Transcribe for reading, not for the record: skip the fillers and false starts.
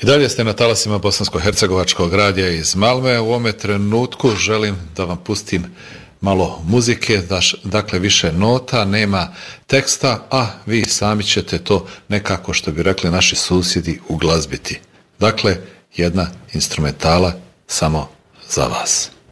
I dalje ste na talasima Bosansko-hercegovačkog radija iz Malme. U ovome trenutku želim da vam pustim malo muzike, dakle više nota, nema teksta, a vi sami ćete to nekako, što bi rekli naši susjedi, uglazbiti. Dakle, jedna instrumentala samo za vas.